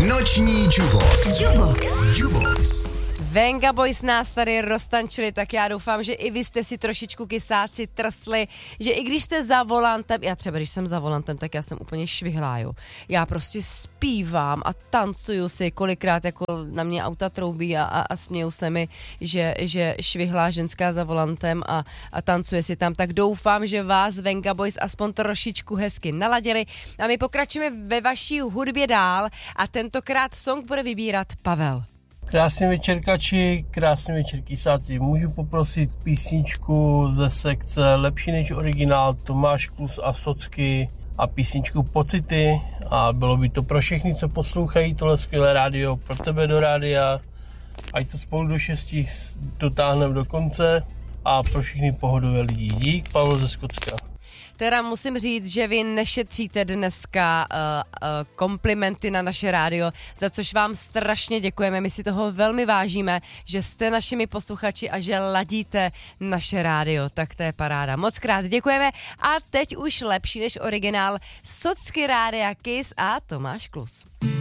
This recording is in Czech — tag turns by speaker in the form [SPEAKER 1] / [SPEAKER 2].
[SPEAKER 1] Noční Jubox.
[SPEAKER 2] Venga Boys nás tady roztančili, tak já doufám, že i vy jste si trošičku kysáci trsli, že i když jste za volantem, já třeba když jsem za volantem, tak já jsem úplně švihlá, jo. Já prostě zpívám a tancuju si, kolikrát jako na mě auta troubí a smějou se mi, že švihlá ženská za volantem a tancuje si tam, tak doufám, že vás Venga Boys aspoň trošičku hezky naladili a my pokračujeme ve vaší hudbě dál a tentokrát song bude vybírat Pavel.
[SPEAKER 3] Krásný večer, kači, krásný večer, kysáci. Můžu poprosit písničku ze sekce Lepší než originál, Tomáš Klus a Socky a písničku Pocity a bylo by to pro všechny, co poslouchají tohle skvělé rádio, pro tebe do rádia, ať to spolu do 6 dotáhneme do konce a pro všechny pohodové lidi. Dík, Pavel ze Skotska.
[SPEAKER 2] Teda musím říct, že vy nešetříte dneska komplimenty na naše rádio, za což vám strašně děkujeme. My si toho velmi vážíme, že jste našimi posluchači a že ladíte naše rádio. Tak to je paráda. Moc krát děkujeme a teď už lepší než originál Socky Rádia Kiss a Tomáš Klus.